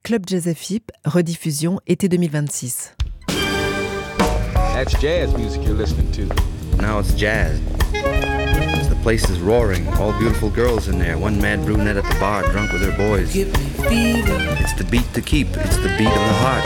Club Jazz FIP, rediffusion été 2026. That's jazz music you're listening to. Now it's jazz. The place is roaring. All beautiful girls in there. One mad brunette at the bar, drunk with her boys. It's the beat to keep. It's the beat of the heart.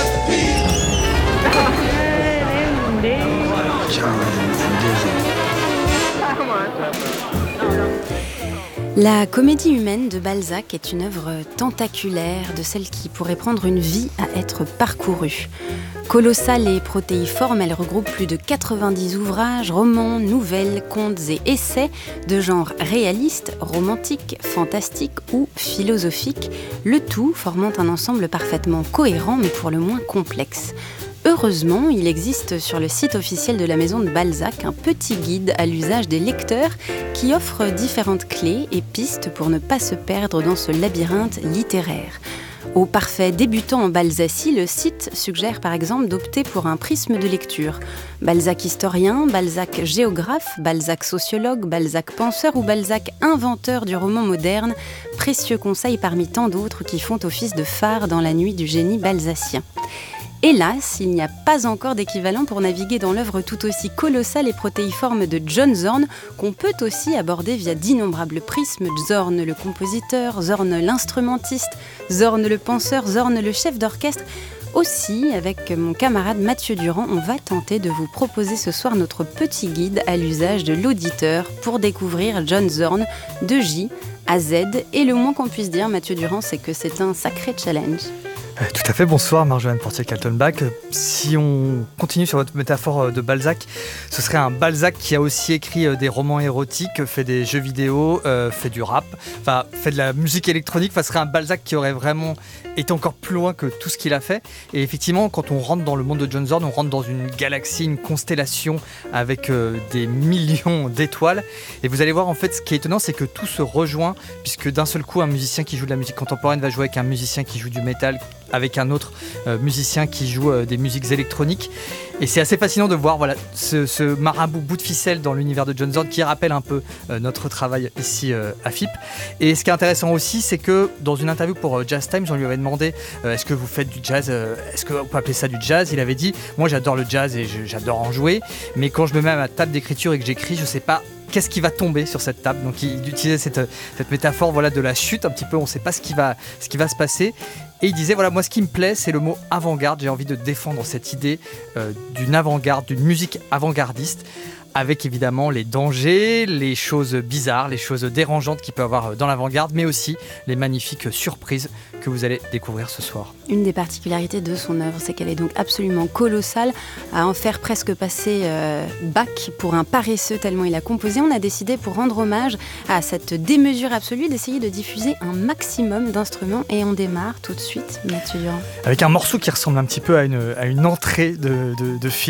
La comédie humaine de Balzac est une œuvre tentaculaire, de celles qui pourrait prendre une vie à être parcourue. Colossale et protéiforme, elle regroupe plus de 90 ouvrages, romans, nouvelles, contes et essais de genre réaliste, romantique, fantastique ou philosophique, le tout formant un ensemble parfaitement cohérent mais pour le moins complexe. Heureusement, il existe sur le site officiel de la maison de Balzac un petit guide à l'usage des lecteurs qui offre différentes clés et pistes pour ne pas se perdre dans ce labyrinthe littéraire. Aux parfaits débutants en Balzacie, le site suggère par exemple d'opter pour un prisme de lecture. Balzac historien, Balzac géographe, Balzac sociologue, Balzac penseur ou Balzac inventeur du roman moderne, précieux conseils parmi tant d'autres qui font office de phare dans la nuit du génie balzacien. Hélas, il n'y a pas encore d'équivalent pour naviguer dans l'œuvre tout aussi colossale et protéiforme de John Zorn, qu'on peut aussi aborder via d'innombrables prismes. Zorn le compositeur, Zorn l'instrumentiste, Zorn le penseur, Zorn le chef d'orchestre. Aussi, avec mon camarade Mathieu Durand, on va tenter de vous proposer ce soir notre petit guide à l'usage de l'auditeur pour découvrir John Zorn de J à Z. Et le moins qu'on puisse dire, Mathieu Durand, c'est que c'est un sacré challenge. Tout à fait, bonsoir Marjolaine Portier-Kaltenbach. Si on continue sur votre métaphore de Balzac, ce serait un Balzac qui a aussi écrit des romans érotiques, fait des jeux vidéo, fait du rap, enfin fait de la musique électronique. Ce serait un Balzac qui aurait vraiment été encore plus loin que tout ce qu'il a fait. Et effectivement, quand on rentre dans le monde de John Zorn, on rentre dans une galaxie, une constellation avec des millions d'étoiles. Et vous allez voir, en fait, ce qui est étonnant, c'est que tout se rejoint, puisque d'un seul coup, un musicien qui joue de la musique contemporaine va jouer avec un musicien qui joue du métal, avec un autre musicien qui joue des musiques électroniques. Et c'est assez fascinant de voir ce marabout bout de ficelle dans l'univers de John Zorn qui rappelle un peu notre travail ici à FIP. Et ce qui est intéressant aussi, c'est que dans une interview pour Jazz Times, on lui avait demandé est-ce que vous faites du jazz, est-ce qu'on peut appeler ça du jazz? Il avait dit moi j'adore le jazz et j'adore en jouer, mais quand je me mets à ma table d'écriture et que j'écris, je sais pas qu'est-ce qui va tomber sur cette table. Donc il utilisait cette métaphore de la chute un petit peu, on ne sait pas ce qui va se passer. Et il disait, moi ce qui me plaît, c'est le mot avant-garde. J'ai envie de défendre cette idée d'une avant-garde, d'une musique avant-gardiste, avec évidemment les dangers, les choses bizarres, les choses dérangeantes qu'il peut y avoir dans l'avant-garde, mais aussi les magnifiques surprises que vous allez découvrir ce soir. Une des particularités de son œuvre, c'est qu'elle est donc absolument colossale, à en faire presque passer Bach pour un paresseux tellement il a composé. On a décidé, pour rendre hommage à cette démesure absolue, d'essayer de diffuser un maximum d'instruments, et on démarre tout de suite, Mathieu Durand. Avec un morceau qui ressemble un petit peu à une entrée de film.